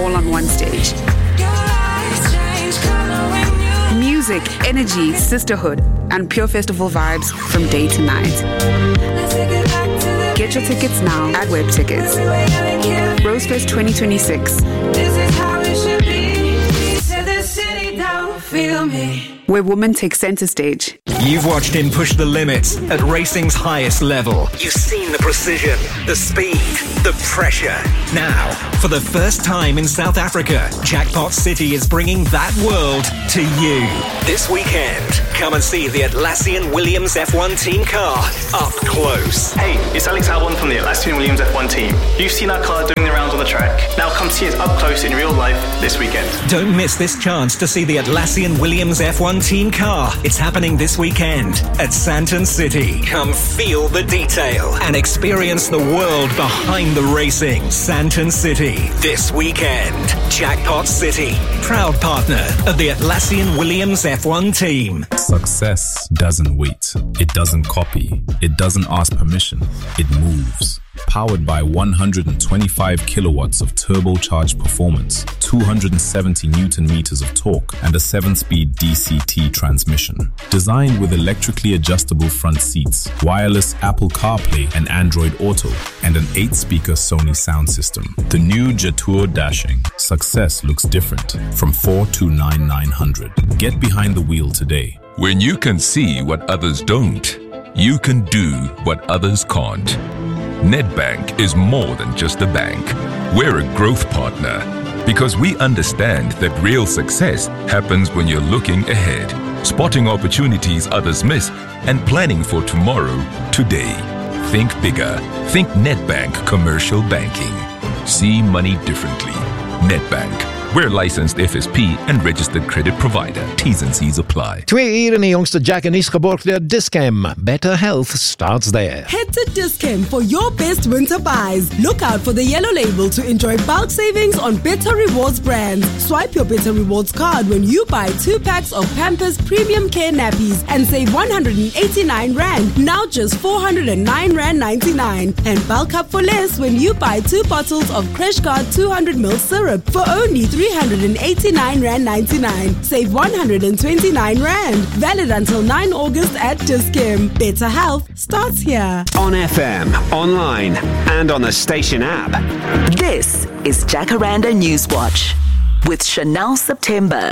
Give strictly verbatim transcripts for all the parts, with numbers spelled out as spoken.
all on one stage. Music, energy, sisterhood, and pure festival vibes from day to night. Get your tickets now at Web Tickets. Rosefest twenty twenty-six. Where women take center stage. You've watched him push the limits at racing's highest level. You've seen the precision, the speed, the pressure. Now, for the first time in South Africa, Jackpot City is bringing that world to you. This weekend, come and see the Atlassian Williams F one team car up close. Hey, it's Alex Albon from the Atlassian Williams F one team. You've seen our car doing the rounds on the track. Now come see us up close in real life this weekend. Don't miss this chance to see the Atlassian Williams F one team car. It's happening this weekend at Sandton City. Come feel the detail and experience the world behind the racing. Sandton City, this weekend. Jackpot City, proud partner of the Atlassian Williams F one team. Success doesn't wait. It doesn't copy. It doesn't ask permission. It moves. Powered by one hundred twenty-five kilowatts of turbocharged performance, two hundred seventy newton meters of torque, and a seven-speed D C T transmission. Designed with electrically adjustable front seats, wireless Apple CarPlay and Android Auto, and an eight-speaker Sony sound system. The new Jetour Dashing. Success looks different from four two nine nine hundred. Get behind the wheel today. When you can see what others don't, you can do what others can't. Nedbank is more than just a bank. We're a growth partner because we understand that real success happens when you're looking ahead, spotting opportunities others miss, and planning for tomorrow, today. Think bigger. Think Nedbank Commercial Banking. See money differently. Nedbank. We're licensed F S P and registered credit provider. T's and C's apply. Twee uur in die jongste Jack en Nies geborgd deur Dis-Chem. Better health starts there. Head to Dis-Chem for your best winter buys. Look out for the yellow label to enjoy bulk savings on Better Rewards brands. Swipe your Better Rewards card when you buy two packs of Pampers Premium Care nappies and save one hundred eighty-nine rand, now just four hundred nine rand ninety-nine. And bulk up for less when you buy two bottles of Crash Guard two hundred milliliter syrup for only three hundred eighty-nine rand ninety-nine. Save one hundred twenty-nine rand. Valid until ninth of August at Dis-Chem. Better health starts here. On F M, online, and on the station app. This is Jacaranda Newswatch with Chanel September.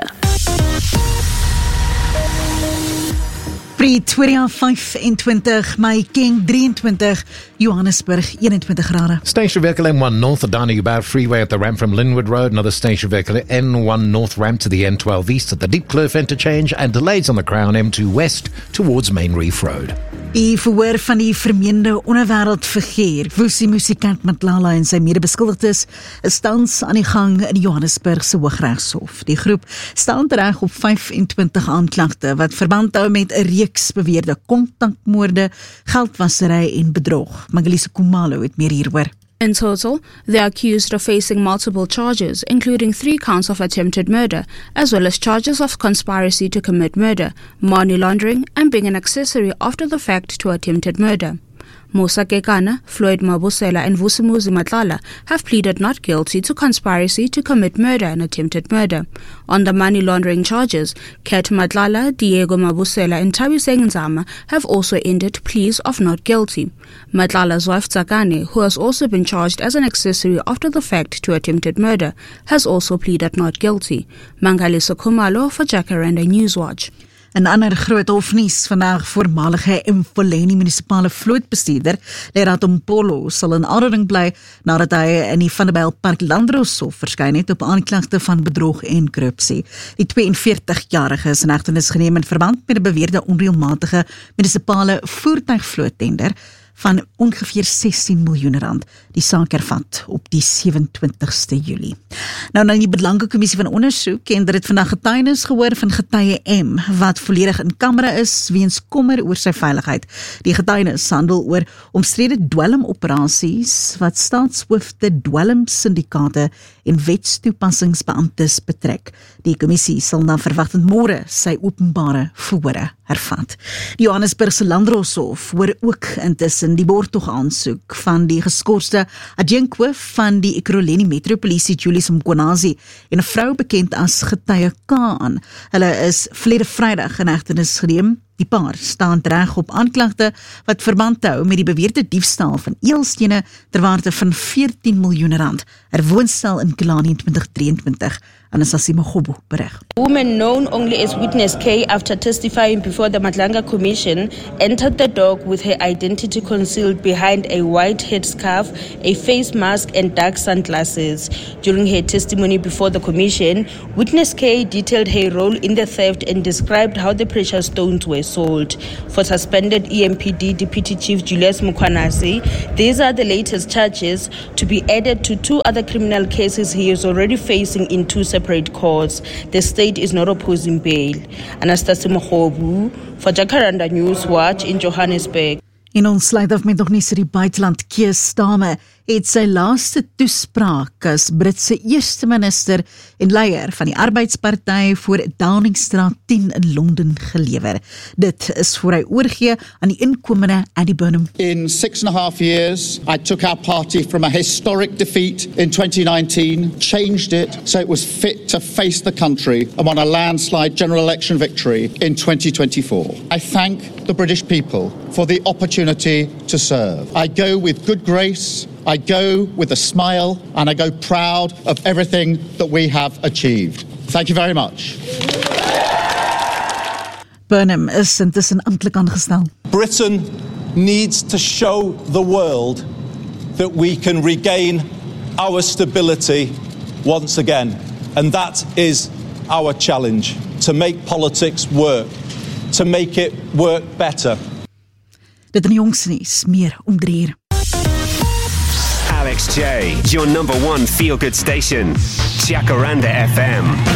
Pretoria vyf-en-twintig, Mahikeng drie-en-twintig, Johannesburg een-en-twintig grade. Station vehicle N one North, the Danny-Ubar Freeway at the ramp from Linwood Road. Another station vehicle N one North ramp to the N twelve East at the Deep Kloof interchange, and delays on the Crown M two West towards Main Reef Road. Die verhoor van die vermeende onderwêreld figuur, Woesie musikant Matlala en sy medebeskuldigdes, is tans aan die gang in die Johannesburgse Hooggeregshof. Die groep staan tereg op vyf-en-twintig aanklagte wat verband hou met 'n reeks beweerde kontakmoorde, geldwasery en bedrog. Magalise Kumalo het meer hieroor. In total, they are accused of facing multiple charges, including three counts of attempted murder, as well as charges of conspiracy to commit murder, money laundering, and being an accessory after the fact to attempted murder. Musa Kekana, Floyd Mabusela, and Vusimuzi Matlala have pleaded not guilty to conspiracy to commit murder and attempted murder. On the money laundering charges, Ket Matlala, Diego Mabusela, and Tabiseng Nzama have also ended pleas of not guilty. Matlala's wife Tsakane, who has also been charged as an accessory after the fact to attempted murder, has also pleaded not guilty. Mangalisa Kumalo for Jacaranda Newswatch. Een ander groot hofnuus vandag, voormalige Mfuleni munisipale vlootbestuurder, Lerato Mpolo, sal in aanhouding bly nadat hy in die Vanderbijl Park Landdroshof verskyn het op aanklagte van bedrog en korrupsie. Die twee-en-veertig-jarige is in hegtenis geneem in verband met 'n beweerde onreëlmatige munisipale voertuigvloottender van ongeveer sestien miljoen rand. Die saak hervat op die sewe-en-twintigste Julie. Nou na die Belangekommissie van ondersoek en dit het vandag getuienis gehoor van getuie M, wat volledig in kamera is weens kommer oor sy veiligheid. Die getuienis handel oor omstrede dwelmoperasies wat staatshoofde, dwelmsyndikaate en wetstoepassingsbeamptes betrek. Die kommissie sal na verwagtend môre sy openbare verhore hervat. Die Johannesburgse Landdroshof hoor ook intussen die borgtog aansoek van die geskorste adjunkhoof van die Ekurhuleni Metropolisie Julius Mkhwanazi en 'n vrou bekend as getuie Kaan. Hulle is verlede Vrydag in hegtenis geneem. Die paar staan reg op aanklagte wat verband hou met die beweerde diefstal van edelstene ter waarde van veertien miljoen rand. Er woonstel in Killarney in twintig drieëntwintig. Anastasia Magobo berig. Woman known only as Witness K, after testifying before the Madlanga Commission, entered the dock with her identity concealed behind a white headscarf, a face mask and dark sunglasses. During her testimony before the Commission, Witness K detailed her role in the theft and described how the precious stones were sold. For suspended E M P D Deputy Chief Julius Mkhwanazi, these are the latest charges to be added to two other criminal cases he is already facing in two separate courts. The state is not opposing bail. Anastasia Magobu for Jacaranda News Watch in Johannesburg. En ons sluit af met nog nie sy die buiteland. Keir Starmer het sy laaste toespraak as Britse eerste minister en leier van die Arbeidsparty voor Downing Street tien in Londen gelewer. Dit is voor hy oorgee aan die inkomende Andy Burnham. In six and a half years, I took our party from a historic defeat in twenty nineteen, changed it so it was fit to face the country and won a landslide general election victory in twenty twenty-four. I thank the British people for the opportunity to serve. I go with good grace, I go with a smile, and I go proud of everything that we have achieved. Thank you very much. Burnham is intussen amptelik aangestel. Britain needs to show the world that we can regain our stability once again. And that is our challenge, to make politics work, to make it work better. Dit in die jongste nuus, meer om drie uur. Alex J, your number one feel-good station. Jacaranda F M.